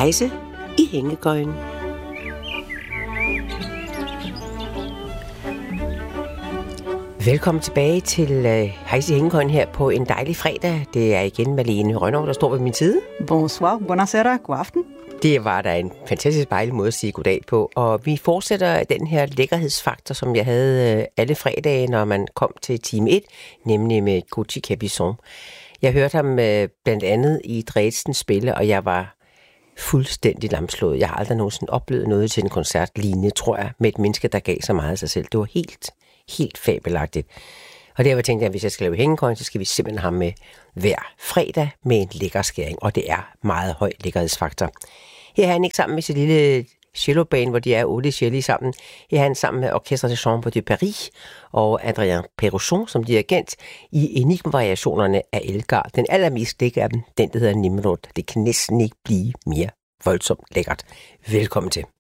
Heise i hængekøjen. Velkommen tilbage til Heise i hængekøjen her på en dejlig fredag. Det er igen Malene Rønnow, der står ved min side. Bonsoir, buonasera, god aften. Det var da en fantastisk dejlig måde at sige goddag på. Og vi fortsætter den her lækkerhedsfaktor, som jeg havde alle fredage, når man kom til time 1, nemlig med Coty Capison. Jeg hørte ham blandt andet i Dresden spille, og jeg var fuldstændig lamslået. Jeg har aldrig nogensinde oplevet noget til en koncert lignende, tror jeg, med et menneske, der gav så meget af sig selv. Det var helt fabelagtigt. Og derfor tænkte jeg, at hvis jeg skal lave hængekøjen, så skal vi simpelthen have med hver fredag med en lækkerskæring, og det er meget høj lækkerhedsfaktor. Her er han ikke sammen med sit lille cellobane, hvor de er 8 celli sammen. Her er han sammen med Orchestre de Chambre de Paris og Adrien Perusson som dirigent i Enigma-variationerne af Elgar. Den allermest lækker af dem, den der hedder Nimrod. Det kan næsten ikke blive mere voldsomt lækkert. Velkommen til.